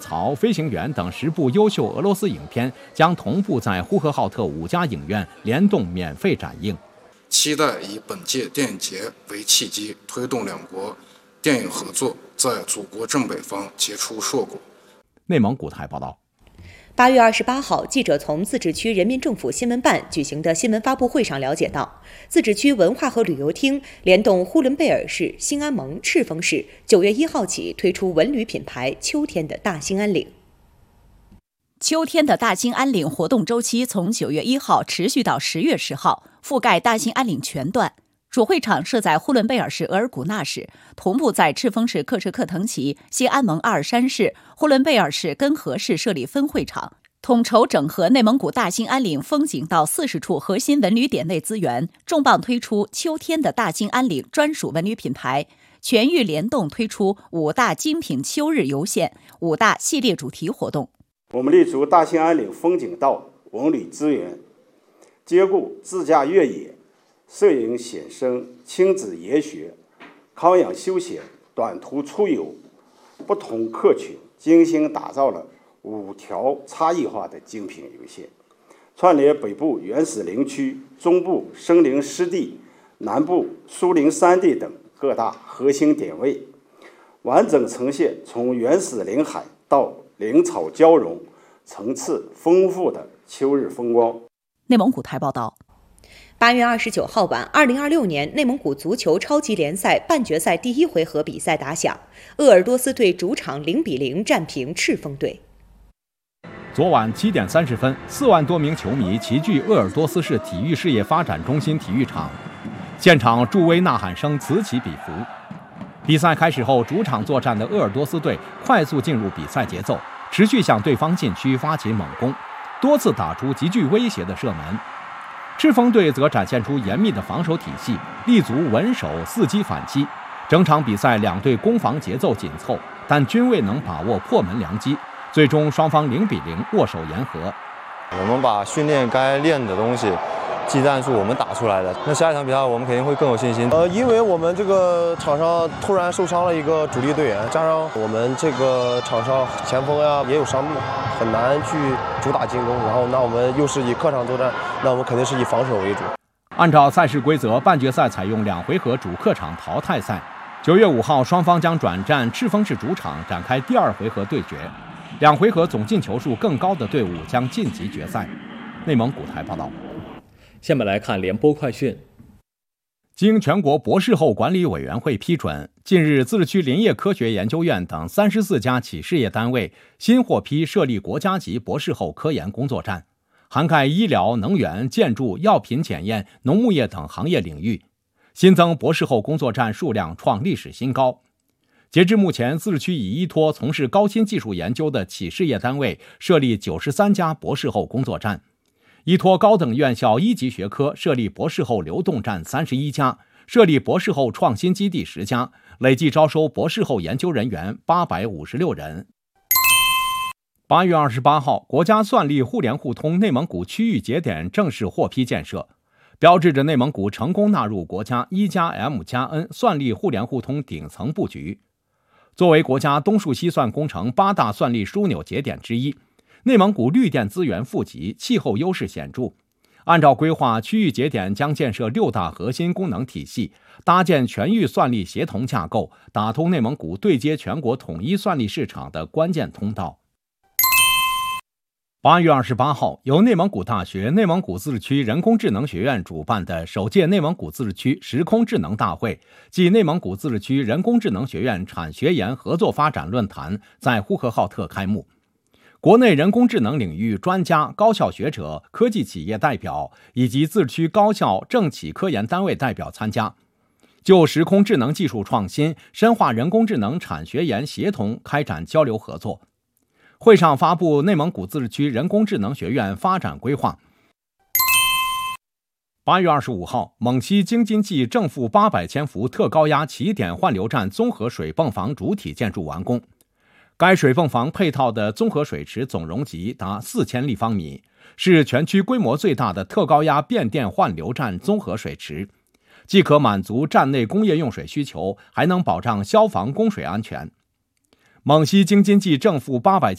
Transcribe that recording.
槽》《飞行员》等10部优秀俄罗斯影片将同步在呼和浩特5家影院联动免费展映。 期待以本届电影节为契机，推动两国电影合作在祖国正北方结出硕果。 内蒙古台报道。 8月28号，记者从自治区人民政府新闻办举行的新闻发布会上了解到，自治区文化和旅游厅联动呼伦贝尔市、兴安盟、赤峰市，9月1号起推出文旅品牌“秋天的大兴安岭”。 秋天的大兴安岭活动周期从9月1号持续到10月10号，覆盖大兴安岭全段。主会场设在呼伦贝尔市额尔古纳市，同步在赤峰市克什克腾旗、兴安盟阿尔山市、呼伦贝尔市根河市设立分会场，统筹整合内蒙古大兴安岭风景道40处核心文旅点内资源，重磅推出秋天的大兴安岭专属文旅品牌，全域联动推出5大精品秋日游线、5大系列主题活动。 我们立足大兴安岭风景道文旅资源，兼顾自驾越野、摄影写生、亲子研学、康养休闲、短途出游不同客群，精心打造了5条差异化的精品游线，串联北部原始林区、中部森林湿地、南部疏林山地等各大核心点位，完整呈现从原始林海到林草交融、层次丰富的秋日风光。 内蒙古台报道。 8月29号晚，2026年内蒙古足球超级联赛半决赛第1回合比赛打响，鄂尔多斯队主场0-0战平赤峰队。 昨晚7点30分，4万多名球迷齐聚鄂尔多斯市体育事业发展中心体育场，现场助威呐喊声此起彼伏。比赛开始后，主场作战的鄂尔多斯队快速进入比赛节奏，持续向对方禁区发起猛攻，多次打出极具威胁的射门。赤峰队则展现出严密的防守体系，立足稳守伺机反击。整场比赛两队攻防节奏紧凑，但均未能把握破门良机，最终双方0-0握手言和。 我们把训练该练的东西技战术我们打出来了，那下一场比赛我们肯定会更有信心。 因为我们这个场上突然受伤了一个主力队员，加上我们这个场上前锋呀也有伤病，很难去主打进攻。然后那我们又是以客场作战，那我们肯定是以防守为主。 按照赛事规则，半决赛采用2回合主客场淘汰赛。9月5号，双方将转战赤峰市主场展开第2回合对决，2回合总进球数更高的队伍将晋级决赛。内蒙古台报道。 下面来看联播快讯。 经全国博士后管理委员会批准，近日自治区林业科学研究院等34家企事业单位新获批设立国家级博士后科研工作站，涵盖医疗、能源、建筑、药品检验、农牧业等行业领域，新增博士后工作站数量创历史新高。截至目前，自治区已依托从事高新技术研究的企事业单位设立93家博士后工作站，依托高等院校1级学科设立博士后流动站31家，设立博士后创新基地10家，累计招收博士后研究人员856人。8月28号，国家算力互联互通内蒙古区域节点正式获批建设，标志着内蒙古成功纳入国家1+M+N 算力互联互通顶层布局。作为国家东数西算工程8大算力枢纽节点之一，内蒙古绿电资源富集，气候优势显著。按照规划，区域节点将建设6大核心功能体系，搭建全域算力协同架构，打通内蒙古对接全国统一算力市场的关键通道。8月28号，由内蒙古大学内蒙古自治区人工智能学院主办的首届内蒙古自治区时空智能大会暨内蒙古自治区人工智能学院产学研合作发展论坛在呼和浩特开幕。国内人工智能领域专家、高校学者、科技企业代表以及自治区高校、政企科研单位代表参加，就时空智能技术创新、深化人工智能产学研协同开展交流合作。会上发布内蒙古自治区人工智能学院发展规划。8月25号，蒙西京津冀正负800千伏特高压起点换流站综合水泵房主体建筑完工。该水泵房配套的综合水池总容积达4000立方米，是全区规模最大的特高压变电换流站综合水池，既可满足站内工业用水需求，还能保障消防供水安全。蒙西京津冀正负800